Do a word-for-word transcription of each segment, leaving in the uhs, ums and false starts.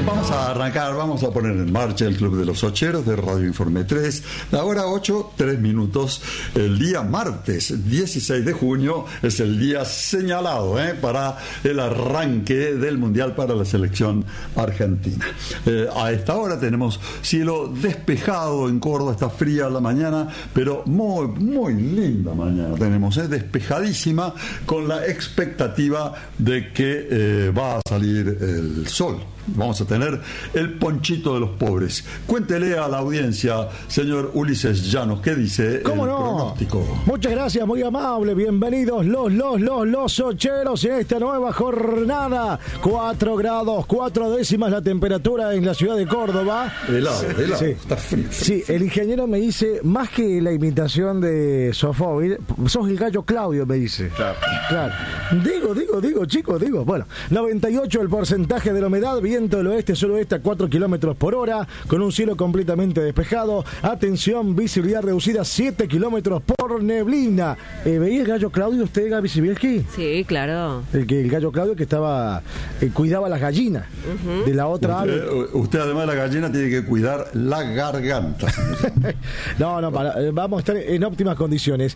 Vamos a arrancar, vamos a poner en marcha el Club de los Ocheros de Radio Informe tres. La hora ocho, tres minutos. El día martes dieciséis de junio es el día señalado ¿eh? para el arranque del Mundial para la selección argentina. Eh, a esta hora tenemos cielo despejado en Córdoba, está fría la mañana, pero muy, muy linda mañana tenemos, ¿eh? despejadísima, con la expectativa de que eh, va a salir el sol. Vamos a tener el ponchito de los pobres. Cuéntele a la audiencia, señor Ulises Llanos, ¿qué dice ¿Cómo el no? pronóstico? Muchas gracias, muy amable. Bienvenidos los, los, los, los ocheros en esta nueva jornada. Cuatro grados, cuatro décimas la temperatura en la ciudad de Córdoba. Helado, helado, sí. Está frío, frío. Sí, el ingeniero me dice, más que la imitación de Sofovil, sos el gallo Claudio, me dice. Claro. Claro. Digo, digo, digo, chicos, digo. Bueno, noventa y ocho el porcentaje de la humedad, viento del oeste, suroeste a cuatro kilómetros por hora, con un cielo completamente despejado. Atención, visibilidad reducida siete kilómetros por neblina. Eh, ¿Veía el gallo Claudio usted, Gaby Sibielski? Sí, claro. El, que, el gallo Claudio que estaba eh, cuidaba las gallinas uh-huh. de la otra usted, ave. Usted, además de la gallina, tiene que cuidar la garganta. no, no, para, eh, vamos a estar en óptimas condiciones.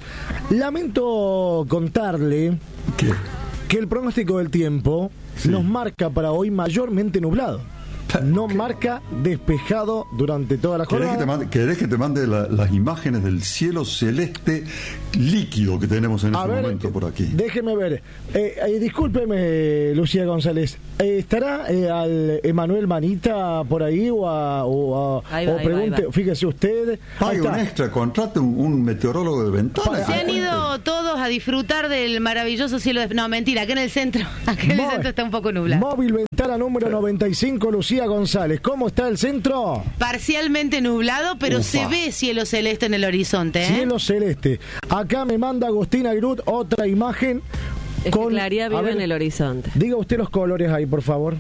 Lamento contarle ¿Qué? que el pronóstico del tiempo sí. nos marca para hoy mayormente nublado. No marca despejado durante toda la jornada. ¿Querés que te mande, ¿querés que te mande la, las imágenes del cielo celeste líquido que tenemos en a este ver, momento por aquí? Déjeme ver. Eh, eh, discúlpeme, Lucía González. Eh, ¿Estará eh, al Emanuel Manita por ahí o a, o, a, ahí va, o ahí pregunte? va, ahí va. Fíjese usted. Pague un extra, contrate un, un meteorólogo de ventana. Se han ido todos a disfrutar del maravilloso cielo de... No, mentira, acá en el centro. Acá en el centro está un poco nublado. Móvil ventana número noventa y cinco, Lucía González. ¿Cómo está el centro? Parcialmente nublado, pero Ufa. se ve cielo celeste en el horizonte. ¿eh? Cielo celeste. Acá me manda Agustina Grut otra imagen. Es con... que claridad vive en el horizonte. Diga usted los colores ahí, por favor.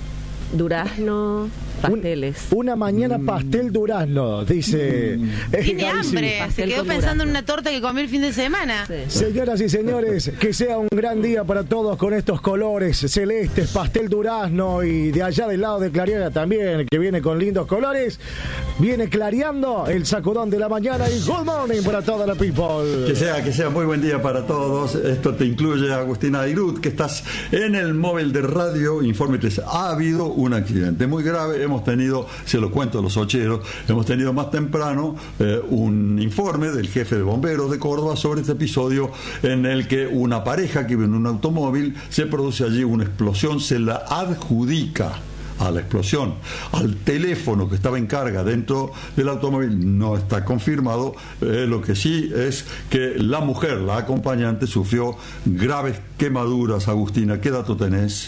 Durazno, pasteles. Un, una mañana pastel durazno, dice. Mm. Tiene hambre, se quedó pensando durazno. en una torta que comió el fin de semana. Sí. Señoras y señores, que sea un gran día para todos con estos colores celestes, pastel durazno, y de allá del lado de Clariana también, que viene con lindos colores. Viene clareando el sacudón de la mañana y good morning para toda la people. Que sea, que sea muy buen día para todos. Esto te incluye, Agustina Ayrut, que estás en el móvil de Radio Informe tres. Ha habido un accidente muy grave. Hemos tenido, se lo cuento a los ocheros, hemos tenido más temprano eh, un informe del jefe de bomberos de Córdoba sobre este episodio en el que una pareja que vive en un automóvil, se produce allí una explosión, se la adjudica a la explosión al teléfono que estaba en carga dentro del automóvil. No está confirmado. Eh, lo que sí es que la mujer, la acompañante, sufrió graves quemaduras. Agustina, ¿qué dato tenés?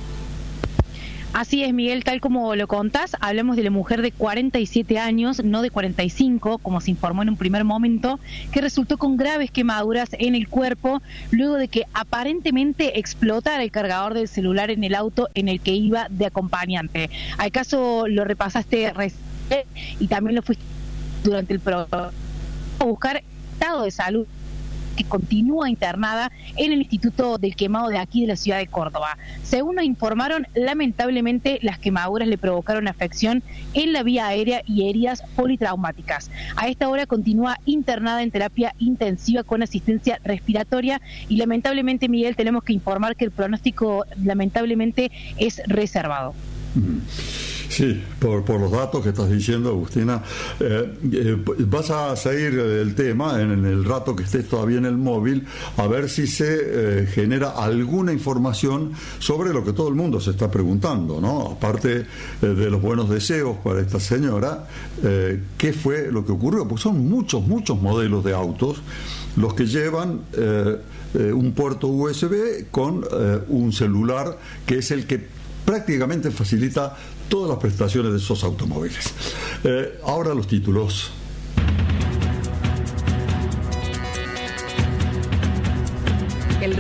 Así es, Miguel, tal como lo contás, hablamos de la mujer de cuarenta y siete años, no de cuarenta y cinco, como se informó en un primer momento, que resultó con graves quemaduras en el cuerpo luego de que aparentemente explotara el cargador del celular en el auto en el que iba de acompañante. Al caso lo repasaste recién y también lo fuiste durante el programa a buscar estado de salud, que continúa internada en el Instituto del Quemado de aquí de la ciudad de Córdoba. Según nos informaron, lamentablemente las quemaduras le provocaron afección en la vía aérea y heridas politraumáticas. A esta hora continúa internada en terapia intensiva con asistencia respiratoria y lamentablemente, Miguel, tenemos que informar que el pronóstico lamentablemente es reservado. Sí, por, por los datos que estás diciendo, Agustina. Eh, eh, vas a seguir el tema en, en el rato que estés todavía en el móvil, a ver si se eh, genera alguna información sobre lo que todo el mundo se está preguntando, ¿no? Aparte eh, de los buenos deseos para esta señora, eh, ¿qué fue lo que ocurrió? Porque son muchos, muchos modelos de autos los que llevan eh, eh, un puerto U S B con eh, un celular que es el que prácticamente facilita todas las prestaciones de esos automóviles. Eh, ahora los títulos. El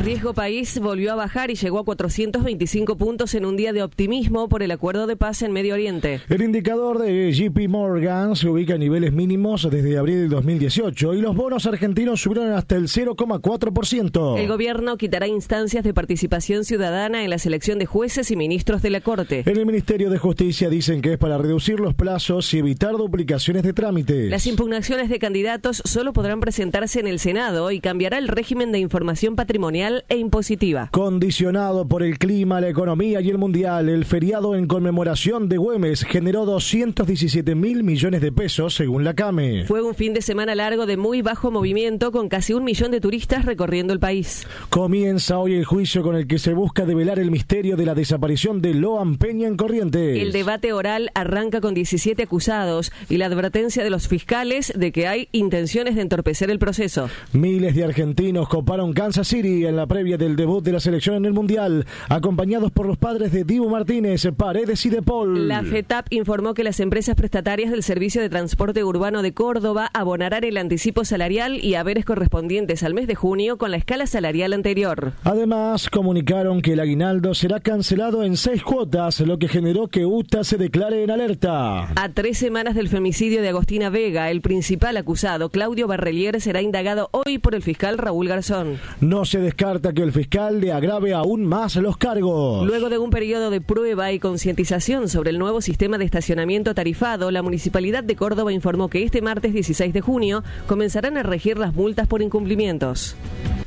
riesgo país volvió a bajar y llegó a cuatrocientos veinticinco puntos en un día de optimismo por el acuerdo de paz en Medio Oriente. El indicador de J P Morgan se ubica a niveles mínimos desde abril del dos mil dieciocho y los bonos argentinos subieron hasta el cero coma cuatro por ciento. El gobierno quitará instancias de participación ciudadana en la selección de jueces y ministros de la Corte. En el Ministerio de Justicia dicen que es para reducir los plazos y evitar duplicaciones de trámites. Las impugnaciones de candidatos solo podrán presentarse en el Senado y cambiará el régimen de información patrimonial e impositiva. Condicionado por el clima, la economía y el mundial, el feriado en conmemoración de Güemes generó doscientos diecisiete mil millones de pesos según la CAME. Fue un fin de semana largo de muy bajo movimiento con casi un millón de turistas recorriendo el país. Comienza hoy el juicio con el que se busca develar el misterio de la desaparición de Loan Peña en Corrientes. El debate oral arranca con diecisiete acusados y la advertencia de los fiscales de que hay intenciones de entorpecer el proceso. Miles de argentinos coparon Kansas City en la previa del debut de la selección en el Mundial, acompañados por los padres de Dibu Martínez, Paredes y De Paul. La FETAP informó que las empresas prestatarias del Servicio de Transporte Urbano de Córdoba abonarán el anticipo salarial y haberes correspondientes al mes de junio con la escala salarial anterior. Además, comunicaron que el aguinaldo será cancelado en seis cuotas, lo que generó que U T A se declare en alerta. A tres semanas del femicidio de Agostina Vega, el principal acusado, Claudio Barrelier, será indagado hoy por el fiscal Raúl Garzón. No se descarta que el fiscal le agrave aún más los cargos. Luego de un periodo de prueba y concientización sobre el nuevo sistema de estacionamiento tarifado, la Municipalidad de Córdoba informó que este martes dieciséis de junio comenzarán a regir las multas por incumplimientos.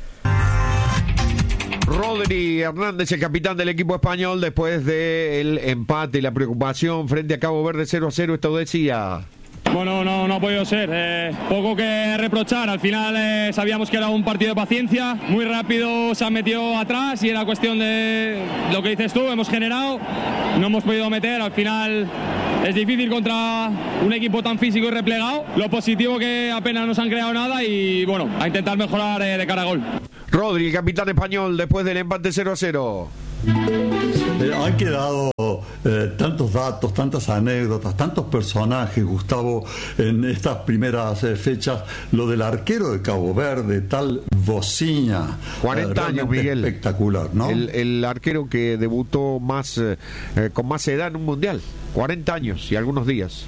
Rodri Hernández, el capitán del equipo español, después del empate y la preocupación frente a Cabo Verde cero a cero, esto decía... Bueno, no, no ha podido ser. Eh, poco que reprochar. Al final eh, sabíamos que era un partido de paciencia. Muy rápido se han metido atrás y era cuestión de lo que dices tú. Hemos generado, no hemos podido meter. Al final es difícil contra un equipo tan físico y replegado. Lo positivo que apenas nos han creado nada y bueno, a intentar mejorar eh, de cara a gol. Rodri, el capitán español, después del empate cero a cero. Eh, han quedado eh, tantos datos, tantas anécdotas, tantos personajes, Gustavo, en estas primeras eh, fechas. Lo del arquero de Cabo Verde, tal Bociña, cuarenta eh, años, Miguel. Espectacular, ¿no? El, el arquero que debutó más eh, eh, con más edad en un mundial. cuarenta años y algunos días.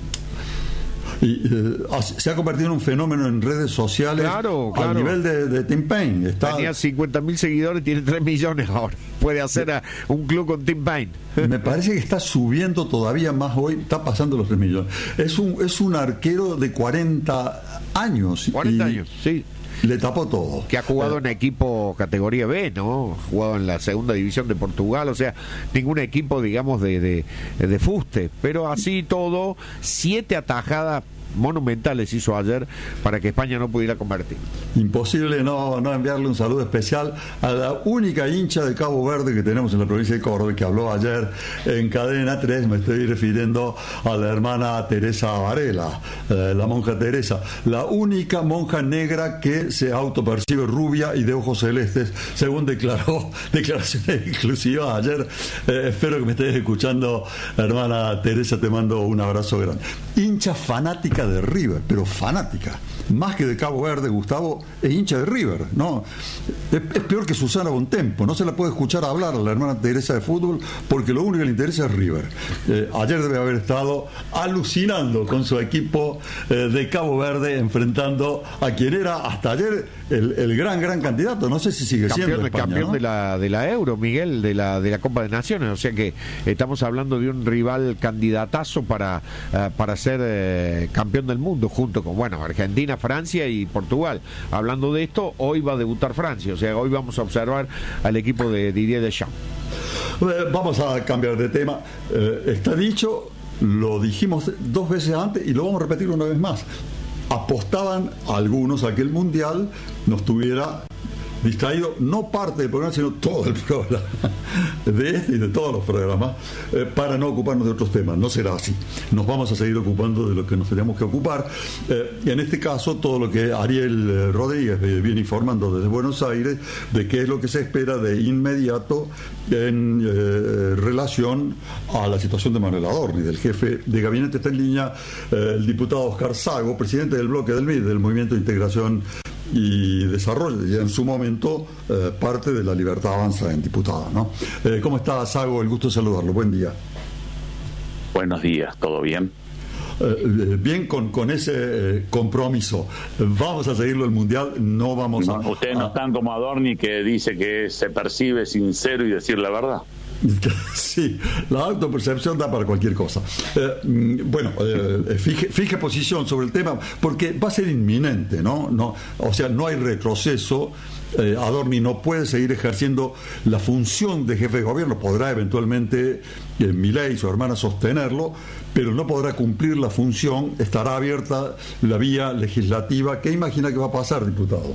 Y eh, se ha convertido en un fenómeno en redes sociales, claro, claro. Al nivel de, de Tim Payne. Está... Tenía cincuenta mil seguidores, tiene tres millones ahora. Puede hacer a un club con Tim Payne. Me parece que está subiendo todavía más hoy, está pasando los tres millones. Es un, es un arquero de cuarenta años. cuarenta años, sí. Le tapó todo. Que ha jugado en equipo categoría B, ¿no? Ha jugado en la segunda división de Portugal, o sea, ningún equipo, digamos, de, de, de fuste. Pero así todo, siete atajadas monumentales hizo ayer para que España no pudiera convertir. Imposible no, no enviarle un saludo especial a la única hincha de Cabo Verde que tenemos en la provincia de Córdoba, que habló ayer en Cadena tres. Me estoy refiriendo a la hermana Teresa Varela, eh, la monja Teresa, la única monja negra que se autopercibe rubia y de ojos celestes, según declaró declaraciones exclusivas ayer. Eh, espero que me estés escuchando, hermana Teresa, te mando un abrazo grande. Hincha fanática de River, pero fanática, más que de Cabo Verde. Gustavo es hincha de River, ¿no? Es, es peor que Susana Bontempo, no se la puede escuchar hablar a la hermana Teresa de fútbol porque lo único que le interesa es River. Eh, ayer debe haber estado alucinando con su equipo eh, de Cabo Verde, enfrentando a quien era hasta ayer el, el gran, gran candidato. No sé si sigue campeón, siendo España, campeón, ¿no? de la de la Euro, Miguel, de la de la Copa de Naciones. O sea que estamos hablando de un rival candidatazo para, uh, para ser eh, campeón del mundo, junto con, bueno, Argentina, Francia y Portugal. Hablando de esto, hoy va a debutar Francia, o sea, hoy vamos a observar al equipo de Didier Deschamps. Eh, vamos a cambiar de tema. Eh, está dicho, lo dijimos dos veces antes y lo vamos a repetir una vez más. Apostaban algunos a que el Mundial nos tuviera distraído, no parte del programa, sino todo el programa, de este y de todos los programas, eh, para no ocuparnos de otros temas. No será así. Nos vamos a seguir ocupando de lo que nos tenemos que ocupar. Eh, y en este caso, todo lo que Ariel eh, Rodríguez eh, viene informando desde Buenos Aires, de qué es lo que se espera de inmediato en eh, relación a la situación de Manuel Adorni, del jefe de gabinete. Está en línea eh, el diputado Oscar Sago, presidente del bloque del M I D, del Movimiento de Integración y desarrolla y en su momento eh, parte de la Libertad Avanza en diputada, ¿no? Eh, ¿Cómo está, Sago? El gusto de saludarlo. Buen día. Buenos días, ¿todo bien? Eh, bien, con, con ese eh, compromiso. Vamos a seguirlo el Mundial, no vamos no, a... Ustedes no a, están como Adorni, que dice que se percibe sincero y decir la verdad. Sí, la autopercepción da para cualquier cosa. Eh, bueno, eh, fije, fije posición sobre el tema, porque va a ser inminente, ¿no? No, o sea, no hay retroceso. Eh, Adorni no puede seguir ejerciendo la función de jefe de gobierno. Podrá eventualmente eh, Milei y su hermana sostenerlo, pero no podrá cumplir la función. Estará abierta la vía legislativa. ¿Qué imagina que va a pasar, diputado?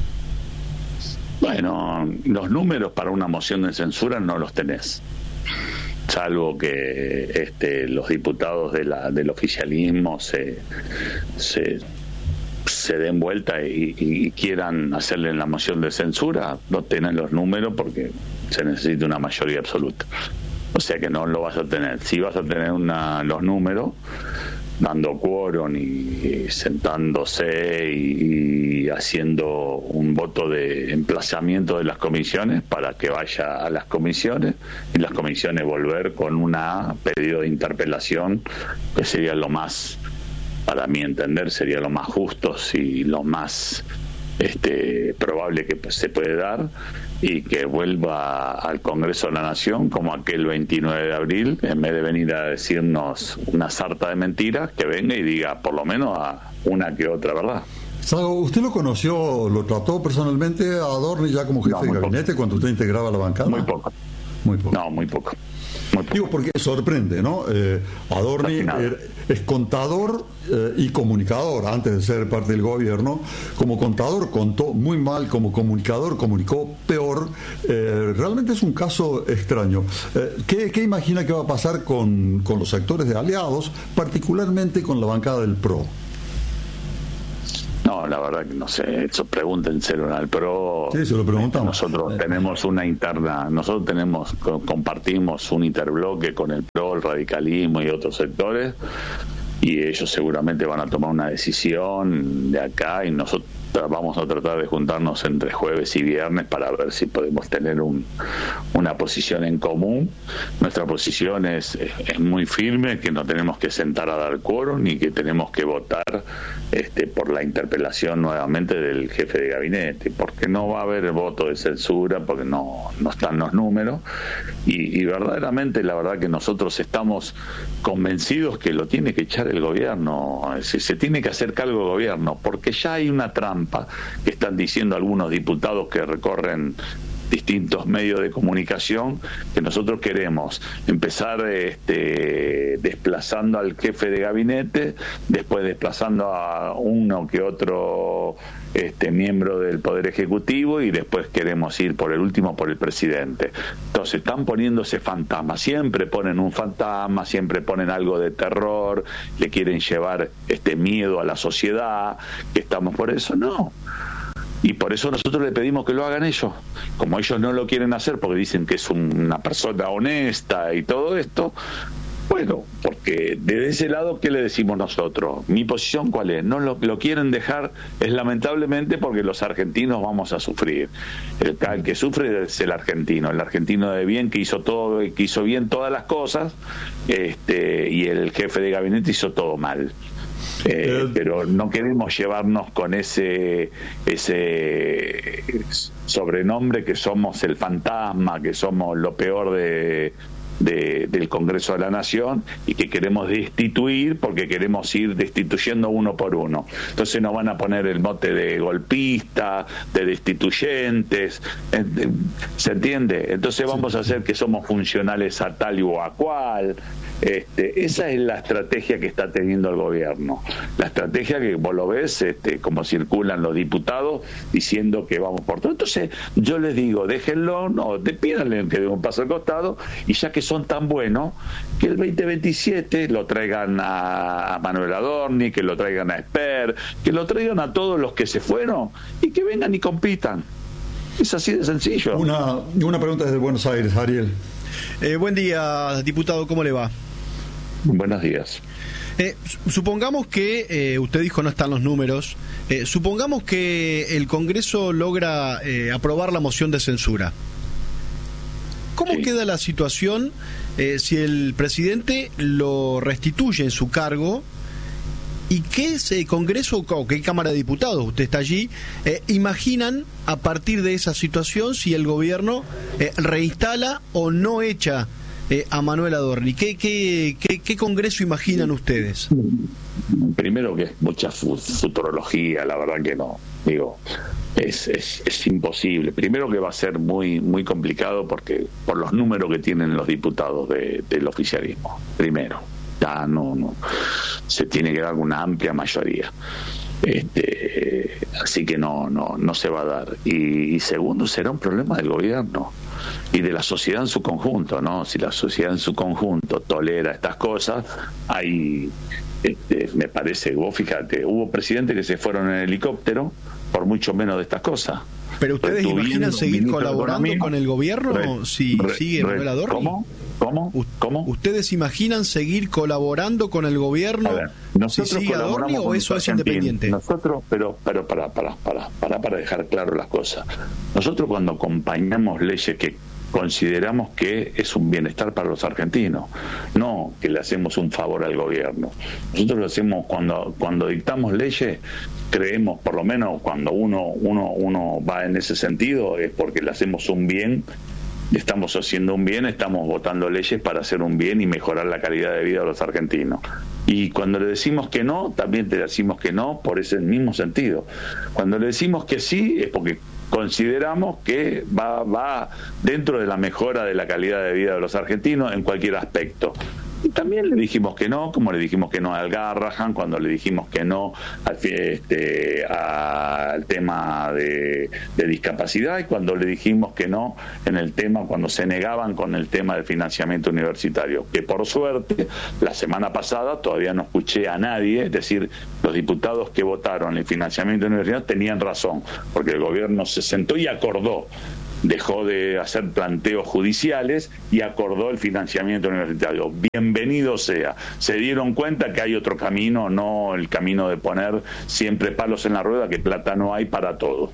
Bueno, los números para una moción de censura no los tenés, salvo que este, los diputados de la, del oficialismo se, se, se den vuelta y, y quieran hacerle la moción de censura. No tienen los números porque se necesita una mayoría absoluta, o sea que no lo vas a tener. Sí vas a tener una, los números dando quórum y, y sentándose y, y haciendo un voto de emplazamiento de las comisiones para que vaya a las comisiones y las comisiones volver con un pedido de interpelación, que sería lo más, para mi entender, sería lo más justo y lo más este probable que se puede dar, y que vuelva al Congreso de la Nación como aquel veintinueve de abril, en vez de venir a decirnos una sarta de mentiras, que venga y diga por lo menos a una que otra verdad. Sago, ¿usted lo conoció, lo trató personalmente a Adorni ya como jefe no, de gabinete poco. Cuando usted integraba la bancada? Muy poco. Muy poco. No, muy poco. Digo, porque sorprende, ¿no? Eh, Adorni es contador eh, y comunicador. Antes de ser parte del gobierno, como contador contó muy mal, como comunicador comunicó peor. Eh, realmente es un caso extraño. Eh, ¿qué, ¿Qué imagina que va a pasar con, con los sectores de aliados, particularmente con la bancada del P R O? No, la verdad que no sé, eso pregúntenselo al P R O. Sí, se lo preguntamos. Nosotros tenemos una interna, nosotros tenemos, compartimos un interbloque con el P R O, el radicalismo y otros sectores, y ellos seguramente van a tomar una decisión de acá, y nosotros vamos a tratar de juntarnos entre jueves y viernes para ver si podemos tener un, una posición en común. Nuestra posición es, es muy firme, que no tenemos que sentar a dar quórum ni que tenemos que votar este, por la interpelación nuevamente del jefe de gabinete, porque no va a haber voto de censura, porque no, no están los números, y, y verdaderamente la verdad que nosotros estamos convencidos que lo tiene que echar el gobierno, se, se tiene que hacer cargo el gobierno, porque ya hay una trampa que están diciendo algunos diputados que recorren distintos medios de comunicación, que nosotros queremos empezar este, desplazando al jefe de gabinete, después desplazando a uno que otro este, miembro del Poder Ejecutivo, y después queremos ir por el último, por el presidente. Entonces están poniéndose fantasmas, siempre ponen un fantasma, siempre ponen algo de terror, le quieren llevar este miedo a la sociedad, que estamos por eso, no. Y por eso nosotros le pedimos que lo hagan ellos. Como ellos no lo quieren hacer porque dicen que es una persona honesta y todo esto, bueno, porque desde ese lado, ¿qué le decimos nosotros? Mi posición, ¿cuál es? No lo, lo quieren dejar, es lamentablemente porque los argentinos vamos a sufrir. El, el que sufre es el argentino, el argentino de bien, que hizo todo, que hizo bien todas las cosas, este, y el jefe de gabinete hizo todo mal. Eh, eh, pero no queremos llevarnos con ese ese sobrenombre que somos el fantasma, que somos lo peor de, de del Congreso de la Nación, y que queremos destituir porque queremos ir destituyendo uno por uno. Entonces nos van a poner el mote de golpista, de destituyentes, ¿se entiende? Entonces vamos a hacer que somos funcionales a tal o a cual. Este, esa es la estrategia que está teniendo el gobierno, la estrategia que vos lo ves, este, como circulan los diputados diciendo que vamos por todo. Entonces yo les digo, déjenlo, no, pídanle que dé un paso al costado, y ya que son tan buenos, que el veinte veintisiete lo traigan a Manuel Adorni, que lo traigan a Esper, que lo traigan a todos los que se fueron, y que vengan y compitan. Es así de sencillo. Una, una pregunta desde Buenos Aires, Ariel. Eh, buen día, diputado, ¿cómo le va? Buenos días. Eh, supongamos que, eh, usted dijo no están los números, eh, supongamos que el Congreso logra eh, aprobar la moción de censura. ¿Cómo sí. queda la situación eh, si el presidente lo restituye en su cargo? ¿Y qué ese Congreso o qué Cámara de Diputados, usted está allí, eh, imaginan a partir de esa situación si el gobierno eh, reinstala o no echa eh, a Manuel Adorni? ¿Qué, qué, qué, ¿Qué Congreso imaginan ustedes? Primero que es mucha futurología, la verdad que no. Digo, es, es, es imposible. Primero que va a ser muy, muy complicado porque por los números que tienen los diputados de, del oficialismo. Primero. Ya no, no se tiene que dar una amplia mayoría, este, así que no, no, no se va a dar. Y, y segundo, será un problema del gobierno y de la sociedad en su conjunto, ¿no? Si la sociedad en su conjunto tolera estas cosas, hay, este, me parece, vos fíjate, hubo presidentes que se fueron en helicóptero por mucho menos de estas cosas. ¿Pero ustedes imaginan seguir colaborando con el gobierno re, si re, sigue re, Manuel Adorni? ¿Cómo? ¿Cómo? ¿Cómo? ¿Ustedes imaginan seguir colaborando con el gobierno ver, nosotros si sigue Adorni o eso es independiente? Nosotros, pero, pero para, para, para, para, para dejar claro las cosas. Nosotros cuando acompañamos leyes que consideramos que es un bienestar para los argentinos, no que le hacemos un favor al gobierno. Nosotros lo hacemos cuando cuando dictamos leyes, creemos, por lo menos cuando uno uno uno va en ese sentido, es porque le hacemos un bien, estamos haciendo un bien, estamos votando leyes para hacer un bien y mejorar la calidad de vida de los argentinos. Y cuando le decimos que no, también te decimos que no por ese mismo sentido. Cuando le decimos que sí, es porque consideramos que va, va dentro de la mejora de la calidad de vida de los argentinos en cualquier aspecto. Y también le dijimos que no, como le dijimos que no al Garrahan, cuando le dijimos que no al, este, al tema de, de discapacidad, y cuando le dijimos que no en el tema, cuando se negaban con el tema del financiamiento universitario, que por suerte la semana pasada todavía no escuché a nadie, es decir, los diputados que votaron el financiamiento universitario tenían razón, porque el gobierno se sentó y acordó, dejó de hacer planteos judiciales y acordó el financiamiento universitario. Bienvenido sea. Se dieron cuenta que hay otro camino, no el camino de poner siempre palos en la rueda, que plata no hay para todo.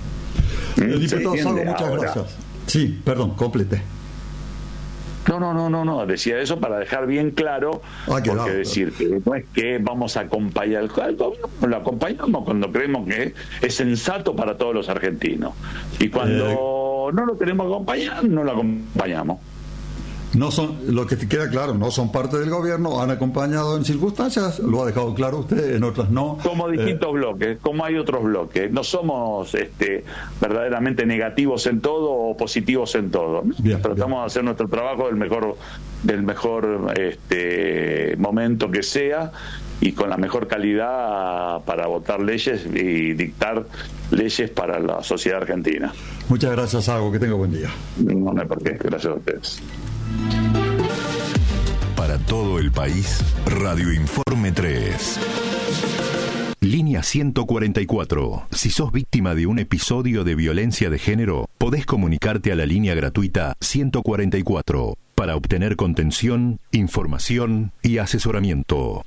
El diputado Sago, muchas Ahora, gracias. Sí, perdón, complete. No, no, no, no, no, decía eso para dejar bien claro, ah, porque claro, decir que no es que vamos a acompañar al gobierno, lo acompañamos cuando creemos que es sensato para todos los argentinos. Y cuando eh, no lo queremos acompañar, no lo acompañamos. No son, lo que te queda claro, no son parte del gobierno, han acompañado en circunstancias, lo ha dejado claro usted, en otras no. Como distintos eh, bloques, como hay otros bloques, no somos este, verdaderamente negativos en todo o positivos en todo. Bien, Tratamos bien. de hacer nuestro trabajo del mejor, del mejor este, momento que sea y con la mejor calidad para votar leyes y dictar leyes para la sociedad argentina. Muchas gracias, Sago, que tenga buen día. No, no hay por qué, gracias a ustedes. Para todo el país, Radio Informe tres. Línea ciento cuarenta y cuatro. Si sos víctima de un episodio de violencia de género, podés comunicarte a la línea gratuita ciento cuarenta y cuatro para obtener contención, información y asesoramiento.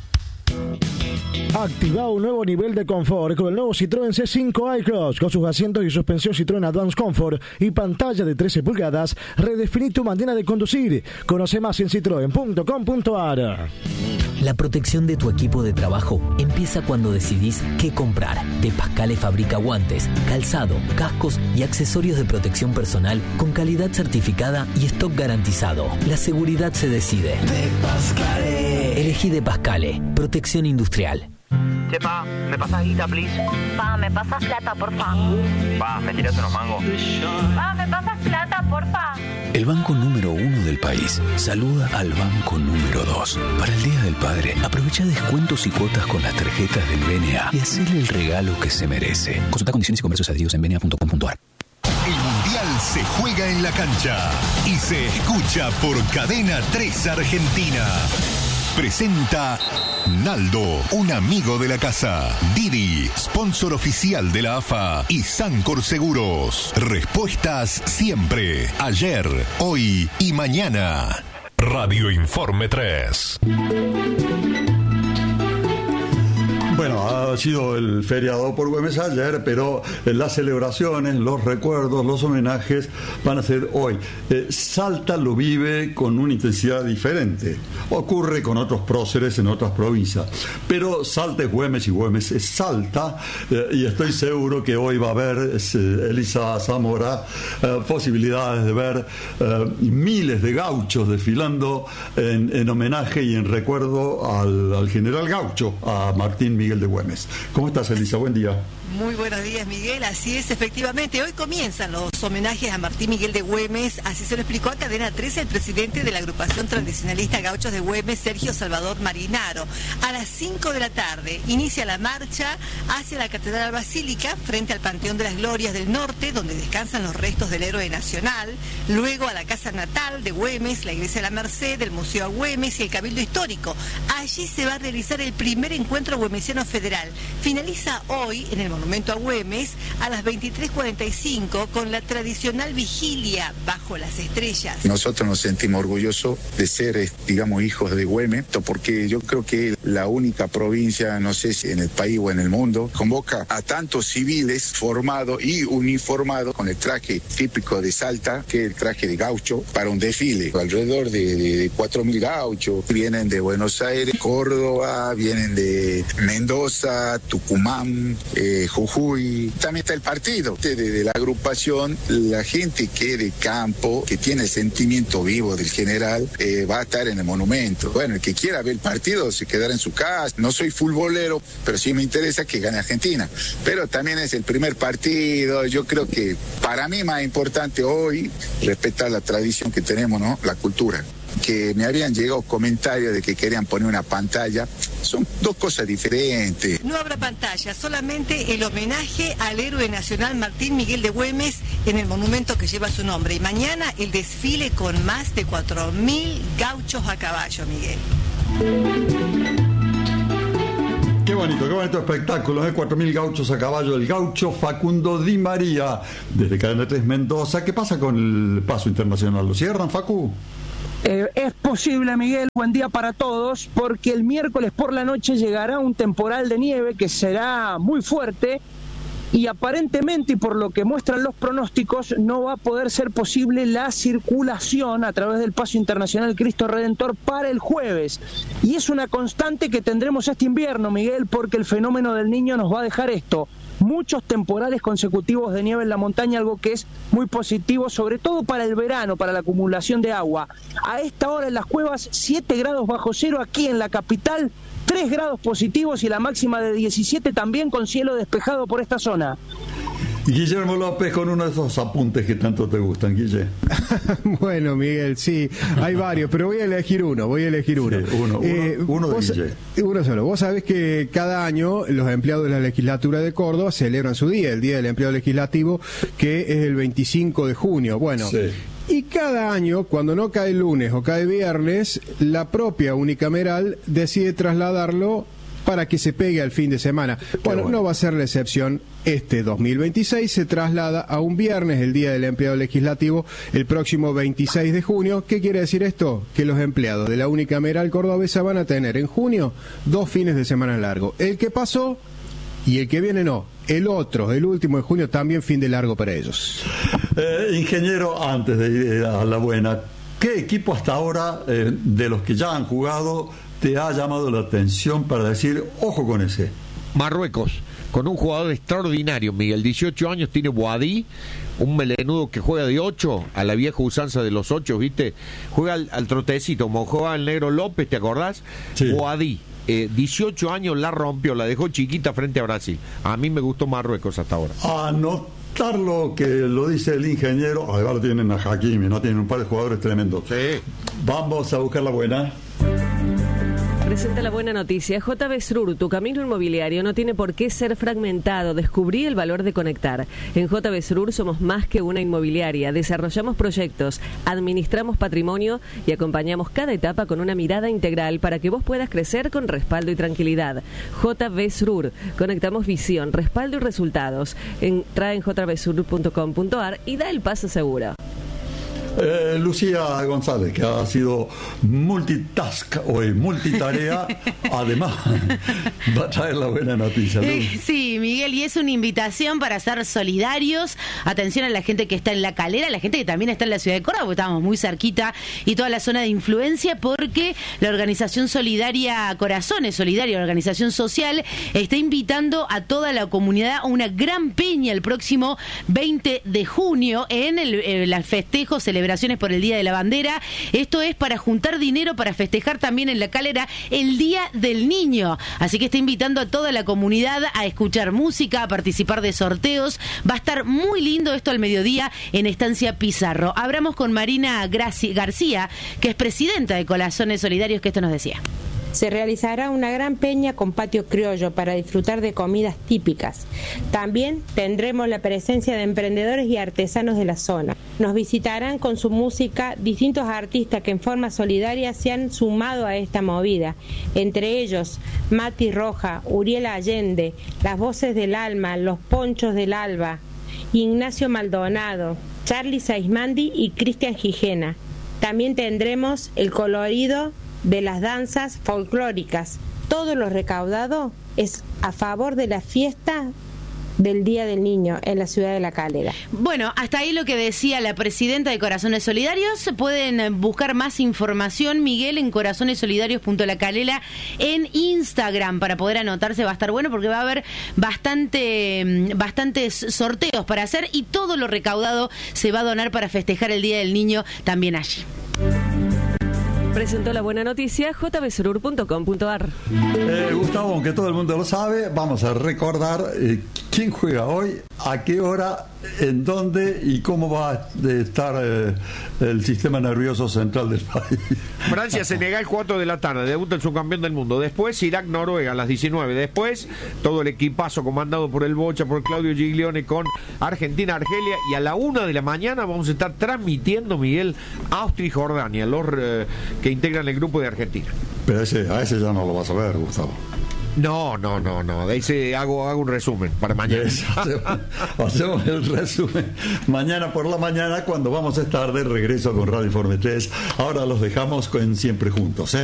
Activa un nuevo nivel de confort con el nuevo Citroën C cinco iCross. Con sus asientos y suspensión Citroën Advance Comfort y pantalla de trece pulgadas, redefiní tu manera de conducir. Conoce más en citroen punto com punto a r. La protección de tu equipo de trabajo empieza cuando decidís qué comprar. De Pascale fabrica guantes, calzado, cascos y accesorios de protección personal con calidad certificada y stock garantizado. La seguridad se decide. De Pascale. Elegí De Pascale. Protección industrial. Che, pa, ¿me pasas guita, please? Pa, ¿me pasas plata, porfa? Pa, ¿me tirás unos mangos? Pa, ¿me pasas plata, porfa? El banco número uno del país saluda al banco número dos. Para el Día del Padre, aprovecha descuentos y cuotas con las tarjetas del B N A y hacele el regalo que se merece. Consulta condiciones y comercios adheridos en b n a punto com punto a r. El Mundial se juega en la cancha y se escucha por Cadena tres Argentina. Presenta Naldo, un amigo de la casa. Didi, sponsor oficial de la A F A. Y Sancor Seguros. Respuestas siempre, ayer, hoy y mañana. Radio Informe tres. Bueno, ha sido el feriado por Güemes ayer, pero las celebraciones, los recuerdos, los homenajes van a ser hoy. Eh, Salta lo vive con una intensidad diferente. Ocurre con otros próceres en otras provincias. Pero Salta es Güemes y Güemes es Salta. Eh, y estoy seguro que hoy va a haber, es, eh, Elisa Zamora, eh, posibilidades de ver eh, miles de gauchos desfilando en, en homenaje y en recuerdo al, al general gaucho, a Martín Miguel de Güemes. ¿Cómo estás, Elisa? Buen día. Muy buenos días, Miguel. Así es, efectivamente. Hoy comienzan los homenajes a Martín Miguel de Güemes. Así se lo explicó a Cadena trece el presidente de la agrupación tradicionalista Gauchos de Güemes, Sergio Salvador Marinaro. A las cinco de la tarde inicia la marcha hacia la Catedral Basílica, frente al Panteón de las Glorias del Norte, donde descansan los restos del héroe nacional. Luego a la casa natal de Güemes, la Iglesia de la Merced, el Museo a Güemes y el Cabildo Histórico. Allí se va a realizar el primer encuentro güemesiano federal. Finaliza hoy en el Monumento a Güemes a las veintitrés cuarenta y cinco con la tradicional vigilia bajo las estrellas. Nosotros nos sentimos orgullosos de ser, digamos, hijos de Güemes, porque yo creo que la única provincia, no sé si en el país o en el mundo, convoca a tantos civiles formados y uniformados con el traje típico de Salta, que es el traje de gaucho, para un desfile. Alrededor de, de, de cuatro mil gauchos vienen de Buenos Aires, Córdoba, vienen de Mendoza, Tucumán, eh, Jujuy. También está el partido de, de, de la agrupación, la gente que de campo, que tiene el sentimiento vivo del general, eh, va a estar en el monumento. Bueno, el que quiera ver el partido se quedará en su casa. No soy futbolero, pero sí me interesa que gane Argentina. Pero también es el primer partido. Yo creo que para mí más importante hoy respetar la tradición que tenemos, ¿no? La cultura. Que me habían llegado comentarios de que querían poner una pantalla. Son dos cosas diferentes. No habrá pantalla, solamente el homenaje al héroe nacional Martín Miguel de Güemes en el monumento que lleva su nombre. Y mañana el desfile con más de cuatro mil gauchos a caballo, Miguel. Qué bonito, qué bonito espectáculo, ¿eh? cuatro mil gauchos a caballo, el gaucho Facundo Di María, desde Cadena tres Mendoza. ¿Qué pasa con el paso internacional? ¿Lo cierran, Facu? Eh, es posible, Miguel, buen día para todos, porque el miércoles por la noche llegará un temporal de nieve que será muy fuerte y aparentemente, y por lo que muestran los pronósticos, no va a poder ser posible la circulación a través del Paso Internacional Cristo Redentor para el jueves. Y es una constante que tendremos este invierno, Miguel, porque el fenómeno del Niño nos va a dejar esto. Muchos temporales consecutivos de nieve en la montaña, algo que es muy positivo, sobre todo para el verano, para la acumulación de agua. A esta hora en las cuevas, siete grados bajo cero, aquí en la capital, tres grados positivos y la máxima de diecisiete también con cielo despejado por esta zona. Guillermo López con uno de esos apuntes que tanto te gustan, Guille. Bueno, Miguel, sí, hay varios, pero voy a elegir uno, voy a elegir uno. Sí, uno, eh, uno, uno de vos, Guille. Uno solo. Vos sabés que cada año los empleados de la legislatura de Córdoba celebran su día, el Día del Empleado Legislativo, que es el veinticinco de junio. Bueno, sí. Y cada año, cuando no cae lunes o cae viernes, la propia unicameral decide trasladarlo para que se pegue al fin de semana. Bueno, bueno, no va a ser la excepción. Este dos mil veintiséis se traslada a un viernes, el Día del Empleado Legislativo, el próximo veintiséis de junio. ¿Qué quiere decir esto? Que los empleados de la unicameral cordobesa van a tener en junio dos fines de semana largo. El que pasó y el que viene no. El otro, el último de junio, también fin de largo para ellos. Eh, ingeniero, antes de ir a la buena, ¿qué equipo hasta ahora, eh, de los que ya han jugado, te ha llamado la atención para decir, ojo con ese? Marruecos, con un jugador extraordinario, Miguel, dieciocho años, tiene Boadí, un melenudo que juega de ocho, a la vieja usanza de los ocho, ¿viste? Juega al, al trotecito, como jugaba el Negro López, ¿te acordás? Sí. Boadí, eh, dieciocho años, la rompió, la dejó chiquita frente a Brasil. A mí me gustó Marruecos hasta ahora. Anotar lo que lo dice el ingeniero, además lo tienen a Hakimi, no tienen un par de jugadores tremendos. Sí. Vamos a buscar la buena. Presenta la buena noticia. J B Srur, tu camino inmobiliario no tiene por qué ser fragmentado. Descubrí el valor de conectar. En J B Srur somos más que una inmobiliaria. Desarrollamos proyectos, administramos patrimonio y acompañamos cada etapa con una mirada integral para que vos puedas crecer con respaldo y tranquilidad. J B Srur. Conectamos visión, respaldo y resultados. Entra en j b srur punto com punto a r y da el paso seguro. Eh, Lucía González, que ha sido multitask hoy, multitarea, además va a traer la buena noticia. Eh, sí, Miguel, y es una invitación para ser solidarios. Atención a la gente que está en La Calera, a la gente que también está en la ciudad de Córdoba, porque estamos muy cerquita, y toda la zona de influencia, porque la organización solidaria Corazones Solidaria, organización social, está invitando a toda la comunidad a una gran peña el próximo veinte de junio en el, el, el festejo, celebraciones por el Día de la Bandera. Esto es para juntar dinero para festejar también en La Calera el Día del Niño. Así que está invitando a toda la comunidad a escuchar música, a participar de sorteos. Va a estar muy lindo esto al mediodía en Estancia Pizarro. Hablamos con Marina Graci- García, que es presidenta de Corazones Solidarios, que esto nos decía. Se realizará una gran peña con patio criollo para disfrutar de comidas típicas. También tendremos la presencia de emprendedores y artesanos de la zona. Nos visitarán con su música distintos artistas que en forma solidaria se han sumado a esta movida. Entre ellos, Mati Roja, Uriel Allende, Las Voces del Alma, Los Ponchos del Alba, Ignacio Maldonado, Charly Saismandi y Cristian Gijena. También tendremos el colorido de las danzas folclóricas. Todo lo recaudado es a favor de la fiesta del Día del Niño en la ciudad de La Calera. Bueno, hasta ahí lo que decía la presidenta de Corazones Solidarios. Pueden buscar más información, Miguel, en corazones solidarios punto la calera en Instagram para poder anotarse. Va a estar bueno porque va a haber bastante, bastantes sorteos para hacer y todo lo recaudado se va a donar para festejar el Día del Niño también allí. Presentó la buena noticia j b surur punto com punto a r. Eh, Gustavo, aunque todo el mundo lo sabe, vamos a recordar eh, quién juega hoy, a qué hora, en dónde y cómo va a estar eh, el sistema nervioso central del país. Francia-Senegal, cuatro de la tarde, debuta el subcampeón del mundo. Después Irak-Noruega a las diecinueve. Después todo el equipazo comandado por el Bocha, por Claudio Giglione, con Argentina-Argelia. Y a la una de la mañana vamos a estar transmitiendo, Miguel, Austria y Jordania, los eh, que integran el grupo de Argentina. Pero ese, a ese ya no lo vas a ver, Gustavo. No, no, no, no. De ese hago, hago un resumen para mañana. Hacemos, hacemos el resumen mañana por la mañana, cuando vamos a estar de regreso con Radio Informe tres. Ahora los dejamos con Siempre Juntos, ¿eh?